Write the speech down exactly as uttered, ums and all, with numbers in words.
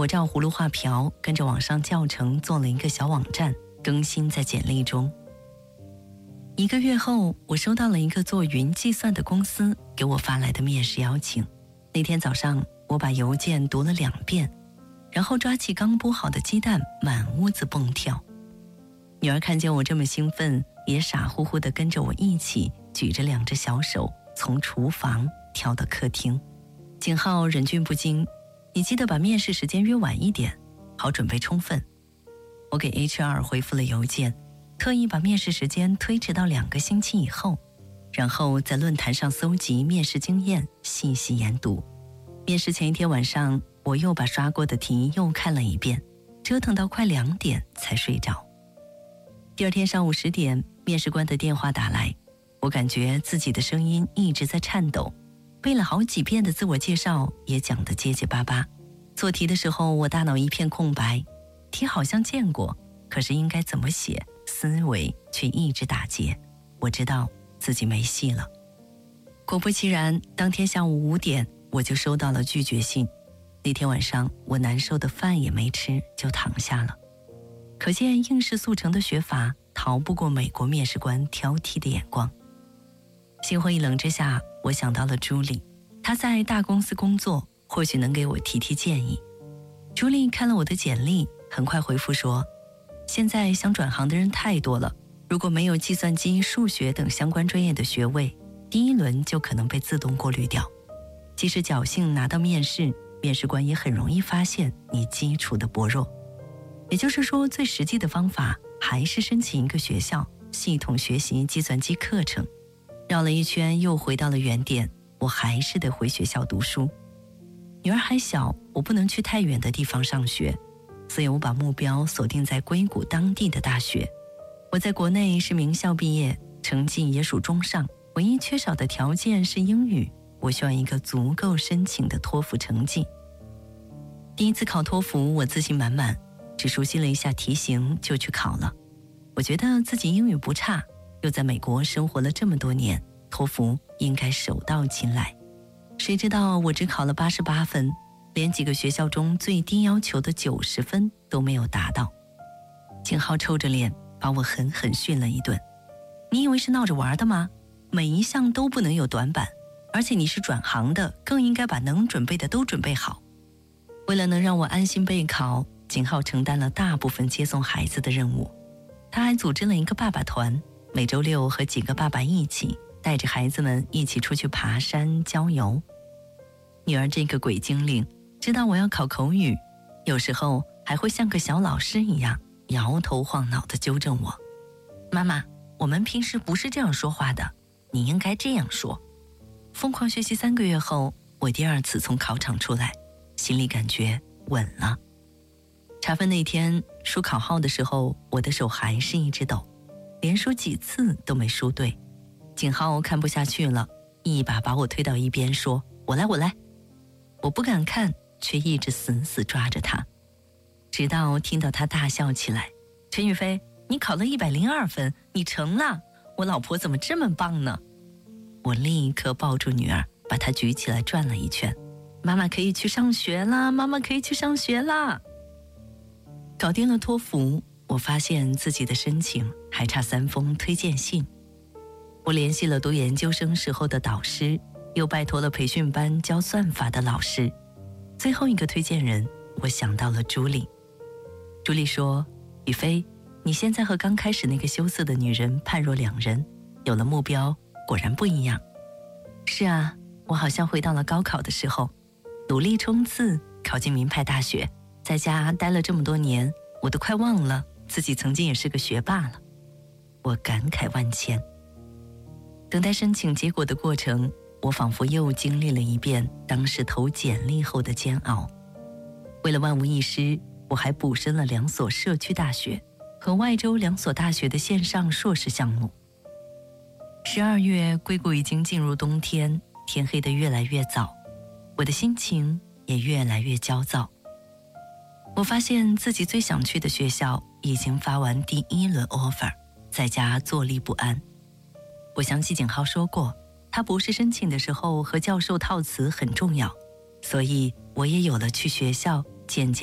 我照葫芦画瓢，跟着网上教程做了一个小网站，更新在简历中。一个月后，我收到了一个做云计算的公司给我发来的面试邀请。那天早上，我把邮件读了两遍，然后抓起刚剥好的鸡蛋，满屋子蹦跳。女儿看见我这么兴奋，也傻乎乎地跟着我一起举着两只小手从厨房跳到客厅。景浩忍俊不禁，你记得把面试时间约晚一点，好准备充分。我给 H R 回复了邮件，特意把面试时间推迟到两个星期以后，然后在论坛上搜集面试经验，细细研读。面试前一天晚上，我又把刷过的题又看了一遍，折腾到快两点才睡着。第二天上午十点，面试官的电话打来，我感觉自己的声音一直在颤抖，背了好几遍的自我介绍也讲得结结巴巴。做题的时候，我大脑一片空白，题好像见过，可是应该怎么写，思维却一直打结。我知道自己没戏了。果不其然，当天下午五点，我就收到了拒绝信。那天晚上，我难受的饭也没吃，就躺下了。可见应试速成的学法逃不过美国面试官挑剔的眼光。心灰意冷之下，我想到了朱莉，她在大公司工作，或许能给我提提建议。朱莉看了我的简历，很快回复说，现在想转行的人太多了，如果没有计算机、数学等相关专业的学位，第一轮就可能被自动过滤掉。即使侥幸拿到面试，面试官也很容易发现你基础的薄弱。也就是说，最实际的方法还是申请一个学校，系统学习计算机课程。绕了一圈，又回到了原点，我还是得回学校读书。女儿还小，我不能去太远的地方上学，所以我把目标锁定在硅谷当地的大学。我在国内是名校毕业，成绩也属中上，唯一缺少的条件是英语，我需要一个足够申请的托福成绩。第一次考托福，我自信满满，只熟悉了一下题型就去考了。我觉得自己英语不差，又在美国生活了这么多年，托福应该手到擒来。谁知道我只考了八十八分，连几个学校中最低要求的九十分都没有达到。景浩臭着脸把我狠狠训了一顿。你以为是闹着玩的吗？每一项都不能有短板，而且你是转行的，更应该把能准备的都准备好。为了能让我安心备考，景浩承担了大部分接送孩子的任务。他还组织了一个爸爸团，每周六和几个爸爸一起带着孩子们一起出去爬山郊游。女儿这个鬼精灵，知道我要考口语，有时候还会像个小老师一样摇头晃脑地纠正我。妈妈，我们平时不是这样说话的，你应该这样说。疯狂学习三个月后，我第二次从考场出来，心里感觉稳了。查分那天输考号的时候，我的手还是一直抖，连输几次都没输对。景浩看不下去了，一把把我推到一边说，我来我来。我不敢看，却一直死死抓着他，直到听到他大笑起来，陈宇飞，你考了一百零二分，你成了，我老婆怎么这么棒呢？我立刻抱住女儿，把她举起来转了一圈，妈妈可以去上学啦，妈妈可以去上学啦。搞定了托福，我发现自己的申请还差三封推荐信。我联系了读研究生时候的导师，又拜托了培训班教算法的老师。最后一个推荐人，我想到了朱莉。朱莉说，宇飞，你现在和刚开始那个羞涩的女人判若两人，有了目标，果然不一样。是啊，我好像回到了高考的时候，努力冲刺，考进名牌大学，在家待了这么多年，我都快忘了自己曾经也是个学霸了。我感慨万千。等待申请结果的过程，我仿佛又经历了一遍当时投简历后的煎熬。为了万无一失，我还补申了两所社区大学和外州两所大学的线上硕士项目。十二月，硅谷已经进入冬天，天黑得越来越早，我的心情也越来越焦躁。我发现自己最想去的学校已经发完第一轮 offer， 在家坐立不安。我想起景浩说过，他博士申请的时候和教授套词很重要，所以我也有了去学校见见